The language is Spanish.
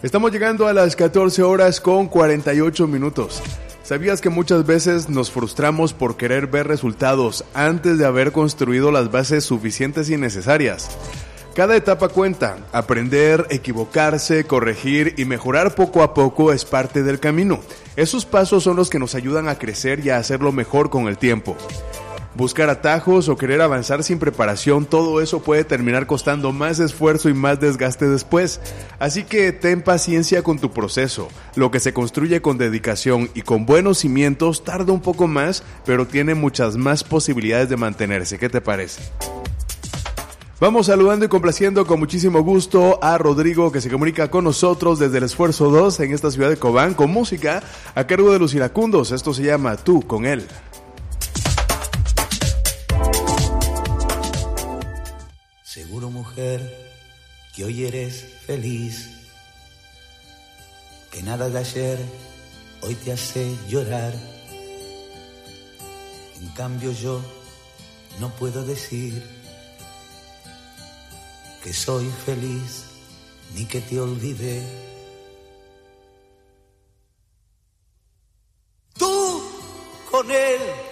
Estamos llegando a las 14 horas con 48 minutos. ¿Sabías que muchas veces nos frustramos por querer ver resultados antes de haber construido las bases suficientes y necesarias? Cada etapa cuenta. Aprender, equivocarse, corregir y mejorar poco a poco es parte del camino. Esos pasos son los que nos ayudan a crecer y a hacerlo mejor con el tiempo. Buscar atajos o querer avanzar sin preparación, todo eso puede terminar costando más esfuerzo y más desgaste después. Así que ten paciencia con tu proceso. Lo que se construye con dedicación y con buenos cimientos tarda un poco más, pero tiene muchas más posibilidades de mantenerse. ¿Qué te parece? Vamos saludando y complaciendo con muchísimo gusto a Rodrigo, que se comunica con nosotros desde el Esfuerzo 2 en esta ciudad de Cobán con música a cargo de los iracundos. Esto se llama Tú con él. Seguro, mujer, que hoy eres feliz, que nada de ayer hoy te hace llorar. En cambio yo no puedo decir que soy feliz ni que te olvidé. Tú con él